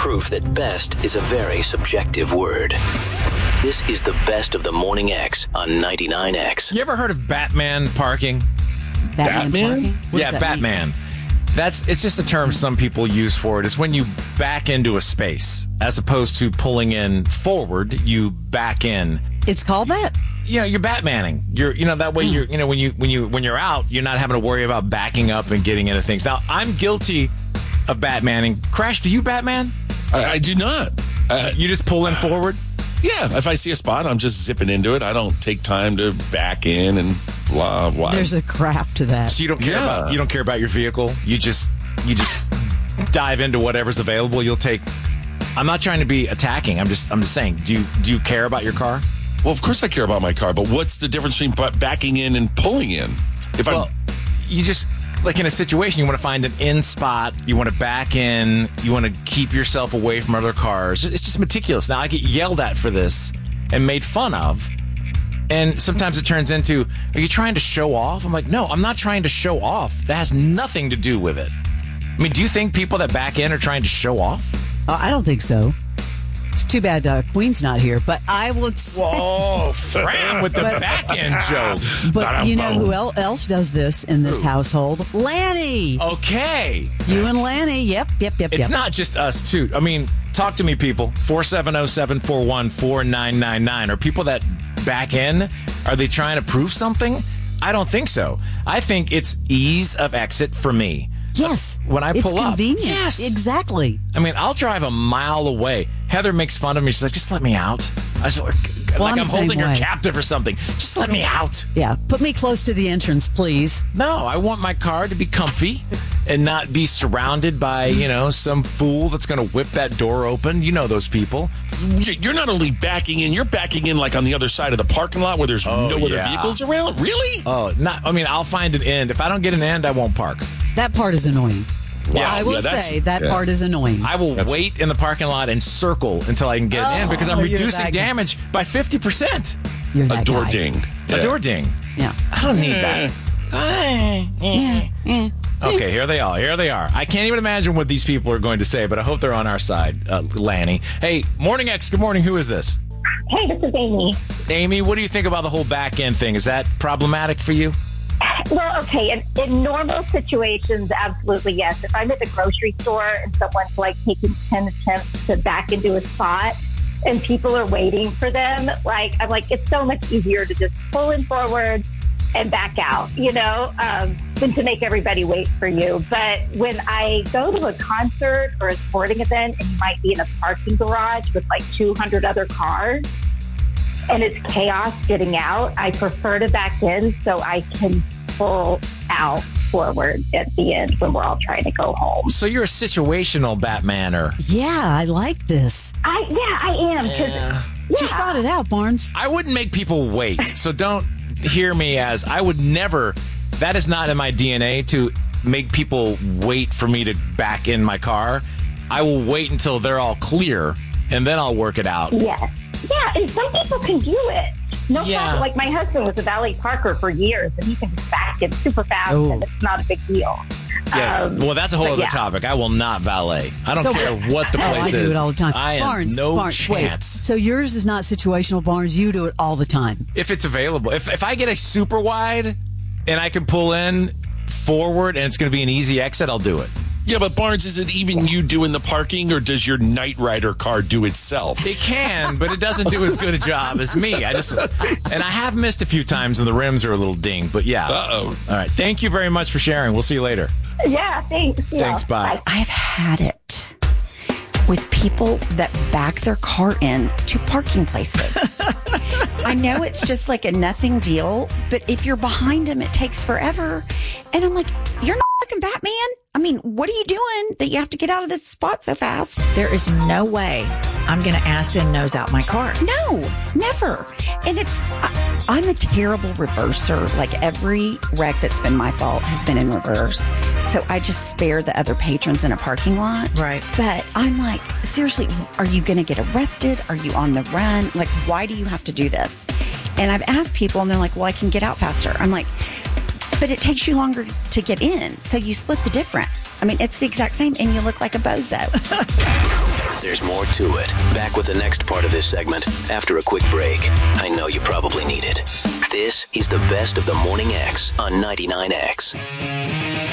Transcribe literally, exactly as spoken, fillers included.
proof that best is a very subjective word. This is the best of the Morning X on ninety-nine X. You ever heard of Batman parking? Batman? Batman? What Yeah, does that Batman. mean? That's it's just a term some people use for it. It's when you back into a space as opposed to pulling in forward. You back in. It's called that? Yeah, you're Batmaning. You're, you know, that way you're, you know, when you when you when you're out, you're not having to worry about backing up and getting into things. Now, I'm guilty of Batmaning. Crash, do you Batman? I, I do not. Uh, You just pull in forward? yeah, if I see a spot, I'm just zipping into it. I don't take time to back in and blah blah. There's a craft to that. So you don't care Yeah. about you don't care about your vehicle. You just you just dive into whatever's available. You'll take. I'm not trying to be attacking. I'm just I'm just saying. Do you do you care about your car? Well, of course I care about my car, but what's the difference between ba- backing in and pulling in? If Well, I'm you just like in a situation you want to find an in spot. You want to back in. You want to keep yourself away from other cars. It's just meticulous. Now I get yelled at for this and made fun of. And sometimes it turns into, are you trying to show off? I'm like, no, I'm not trying to show off. That has nothing to do with it. I mean, do you think people that back in are trying to show off? Uh, I don't think so. It's too bad uh, Queen's not here, but I would say. Whoa, Fran with the But- back end joke. But you know who el- else does this in this household? Lanny. Okay. You and Lanny. Yep, yep, yep, It's yep. not just us, too. I mean, talk to me, people. four seven zero, seven four one, four nine nine nine. Are people that back in, are they trying to prove something? I don't think so. I think it's ease of exit for me. Yes. When I it's pull up. convenient. Yes. Exactly. I mean, I'll drive a mile away. Heather makes fun of me. She's like, just let me out. I was like, Well, like I'm I'm, the same holding her way. captive or something. Just let me out. Yeah. Put me close to the entrance, please. No, I want my car to be comfy and not be surrounded by, you know, some fool that's going to whip that door open. You know those people. you're not only backing in, you're backing in like on the other side of the parking lot where there's Oh, no other yeah. vehicles around. Really? Oh, not. I mean, I'll find an end. If I don't get an end, I won't park. That part is annoying. Wow. I will Yeah, that's- say that yeah. part is annoying. I will That's- wait in the parking lot and circle until I can get an end because I'm Oh, you're reducing that guy. damage by fifty percent. You're A that door guy. ding. A door ding. Yeah. I don't need that. Okay, here they are. Here they are. I can't even imagine what these people are going to say, but I hope they're on our side, uh, Lanny. Hey, Morning X, good morning. Who is this? Hey, this is Amy. Amy, what do you think about the whole back end thing? Is that problematic for you? Well, okay, in, in normal situations, absolutely yes. If I'm at the grocery store and someone's like taking ten attempts to back into a spot and people are waiting for them, like I'm like, it's so much easier to just pull in forward and back out, you know, um, than to make everybody wait for you. But when I go to a concert or a sporting event and you might be in a parking garage with like two hundred other cars, and it's chaos getting out, I prefer to back in so I can pull out forward at the end when we're all trying to go home. So you're a situational Batmaner. Yeah, I like this. I yeah, I am. 'cause- Yeah. yeah. Just thought it out, Barnes. I wouldn't make people wait. So don't hear me as I would never, that is not in my D N A to make people wait for me to back in my car. I will wait until they're all clear and then I'll work it out. Yes. Yeah, and some people can do it. No Yeah. problem. Like my husband was a valet parker for years, and he can just back in super fast, Oh. and it's not a big deal. Yeah. Um, well, that's a whole but other yeah. topic. I will not valet. I don't So- care what the Oh, place I is. do it all the time. I am Barnes, no Barnes, wait. chance. So yours is not situational, Barnes. You do it all the time. If it's available. If if I get a super wide and I can pull in forward and it's going to be an easy exit, I'll do it. Yeah, but Barnes, is it even you doing the parking, or does your Knight Rider car do itself? It can, but it doesn't do as good a job as me. I just and I have missed a few times and the rims are a little dinged, but yeah. Uh-oh. All right. Thank you very much for sharing. We'll see you later. Yeah, thanks. Yeah. Thanks, bye. I've had it with people that back their car in to parking places. I know it's just like a nothing deal, but if you're behind them, it takes forever. And I'm like, you're not fucking Batman. I mean, what are you doing that you have to get out of this spot so fast? There is no way I'm going to ass in, nose out my car. No, never. And it's, I, I'm a terrible reverser. Like every wreck that's been my fault has been in reverse. So I just spare the other patrons in a parking lot. Right. But I'm like, seriously, are you going to get arrested? Are you on the run? Like, why do you have to do this? And I've asked people and they're like, well, I can get out faster. I'm like, but it takes you longer to get in. So you split the difference. I mean, it's the exact same and you look like a bozo. There's more to it. Back with the next part of this segment after a quick break. I know you probably need it. This is the best of the Morning X on ninety-nine X.